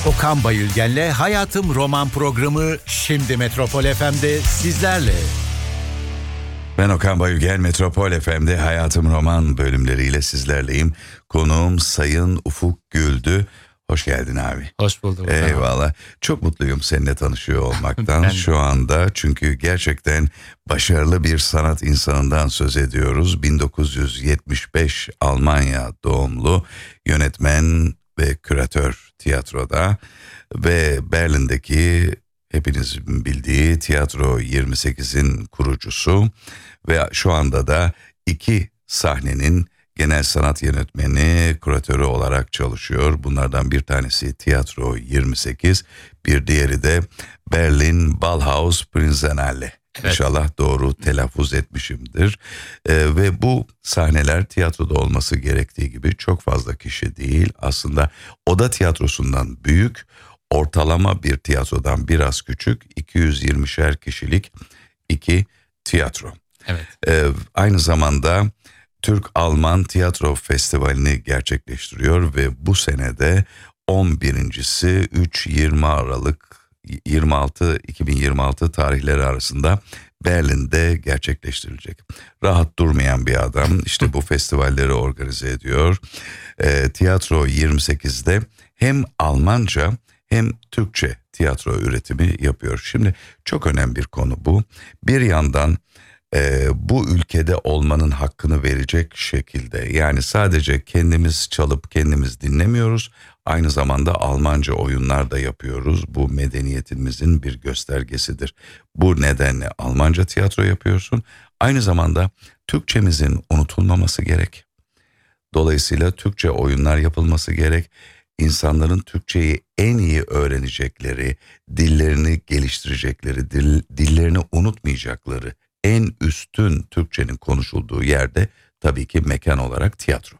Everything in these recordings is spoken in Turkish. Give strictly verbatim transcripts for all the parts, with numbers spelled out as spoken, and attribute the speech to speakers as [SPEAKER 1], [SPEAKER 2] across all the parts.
[SPEAKER 1] Okan Bayülgen'le Hayatım Roman programı şimdi Metropol F M'de sizlerle.
[SPEAKER 2] Ben Okan Bayülgen, Metropol F M'de Hayatım Roman bölümleriyle sizlerleyim. Konuğum Sayın Ufuk Güldü. Hoş geldin abi.
[SPEAKER 3] Hoş bulduk.
[SPEAKER 2] Eyvallah. Çok mutluyum seninle tanışıyor olmaktan şu anda. Çünkü gerçekten başarılı bir sanat insanından söz ediyoruz. bin dokuz yüz yetmiş beş Almanya doğumlu yönetmen ve küratör tiyatroda ve Berlin'deki hepinizin bildiği Tiyatro yirmi sekizin kurucusu ve şu anda da iki sahnenin genel sanat yönetmeni, küratörü olarak çalışıyor. Bunlardan bir tanesi Tiyatro yirmi sekiz, bir diğeri de Berlin Ballhaus Prinzenhalle. Evet. İnşallah doğru telaffuz etmişimdir. Ee, ve bu sahneler tiyatroda olması gerektiği gibi çok fazla kişi değil. Aslında oda tiyatrosundan büyük, ortalama bir tiyatrodan biraz küçük, iki yüz yirmişer kişilik iki tiyatro.
[SPEAKER 3] Evet.
[SPEAKER 2] Ee, aynı zamanda Türk-Alman Tiyatro Festivali'ni gerçekleştiriyor ve bu senede on birincisi üç yirmi Aralık yirmi altı iki bin yirmi altı tarihleri arasında Berlin'de gerçekleştirilecek. Rahat durmayan bir adam işte bu festivalleri organize ediyor. E, Tiyatro yirmi sekizde hem Almanca hem Türkçe tiyatro üretimi yapıyor. Şimdi çok önemli bir konu bu. Bir yandan e, bu ülkede olmanın hakkını verecek şekilde, yani sadece kendimiz çalıp kendimiz dinlemiyoruz. Aynı zamanda Almanca oyunlar da yapıyoruz. Bu medeniyetimizin bir göstergesidir. Bu nedenle Almanca tiyatro yapıyorsun. Aynı zamanda Türkçemizin unutulmaması gerek. Dolayısıyla Türkçe oyunlar yapılması gerek. İnsanların Türkçeyi en iyi öğrenecekleri, dillerini geliştirecekleri, dil, dillerini unutmayacakları en üstün Türkçenin konuşulduğu yerde tabii ki mekan olarak tiyatro.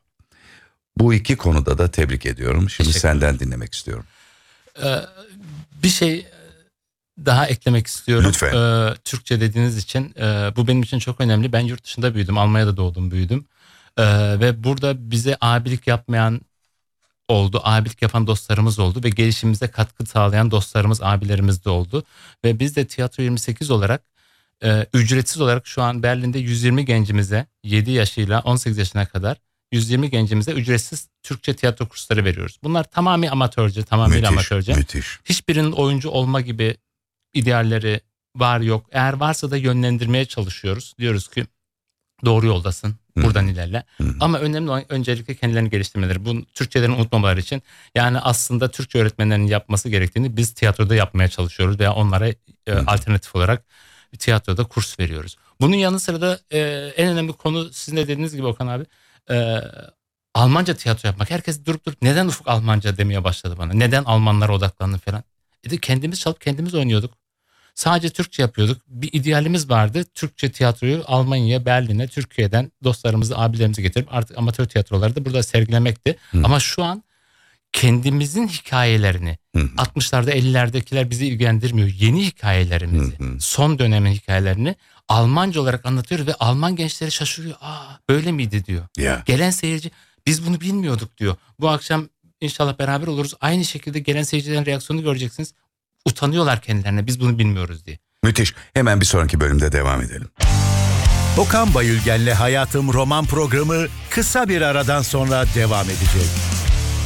[SPEAKER 2] Bu iki konuda da tebrik ediyorum. Şimdi senden dinlemek istiyorum.
[SPEAKER 3] Ee, bir şey daha eklemek istiyorum.
[SPEAKER 2] Lütfen.
[SPEAKER 3] Ee, Türkçe dediğiniz için e, bu benim için çok önemli. Ben yurt dışında büyüdüm. Almanya'da doğdum, büyüdüm. Ee, ve burada bize abilik yapmayan oldu. Abilik yapan dostlarımız oldu ve gelişimimize katkı sağlayan dostlarımız, abilerimiz de oldu. Ve biz de Tiyatro yirmi sekiz olarak e, ücretsiz olarak şu an Berlin'de yüz yirmi gencimize yedi yaşıyla on sekiz yaşına kadar yüz yirmi gencimize ücretsiz Türkçe tiyatro kursları veriyoruz. Bunlar tamamı amatörce, tamamıyla
[SPEAKER 2] müthiş,
[SPEAKER 3] amatörce.
[SPEAKER 2] Müthiş.
[SPEAKER 3] Hiçbirinin oyuncu olma gibi idealleri var yok. Eğer varsa da yönlendirmeye çalışıyoruz. Diyoruz ki doğru yoldasın, buradan Hı. ilerle. Hı. Ama önemli olan öncelikle kendilerini geliştirmeleri. Bu Türkçelerini unutmamaları için. Yani aslında Türkçe öğretmenlerinin yapması gerektiğini biz tiyatroda yapmaya çalışıyoruz veya onlara e, alternatif olarak tiyatroda kurs veriyoruz. Bunun yanı sıra da e, en önemli konu sizin de dediğiniz gibi Okan abi, Ee, Almanca tiyatro yapmak. Herkes durup durup neden Ufuk Almanca demeye başladı bana. Neden Almanlara odaklandın falan. E de kendimiz çalıp kendimiz oynuyorduk. Sadece Türkçe yapıyorduk. Bir idealimiz vardı. Türkçe tiyatroyu Almanya'ya, Berlin'e, Türkiye'den dostlarımızı, abilerimizi getirip artık amatör tiyatroları da burada sergilemekti. Hı. Ama şu an kendimizin hikayelerini, hı. altmışlarda ellilerdekiler bizi ilgilendirmiyor. Yeni hikayelerimizi, hı hı. son dönemin hikayelerini Almanca olarak anlatıyor ve Alman gençleri şaşırıyor. Aa, böyle miydi diyor.
[SPEAKER 2] Yeah.
[SPEAKER 3] Gelen seyirci biz bunu bilmiyorduk diyor. Bu akşam inşallah beraber oluruz. Aynı şekilde gelen seyircilerin reaksiyonu göreceksiniz. Utanıyorlar kendilerine, biz bunu bilmiyoruz diye.
[SPEAKER 2] Müthiş. Hemen bir sonraki bölümde devam edelim.
[SPEAKER 1] Okan Bayülgen'le Hayatım Roman programı kısa bir aradan sonra devam edecek.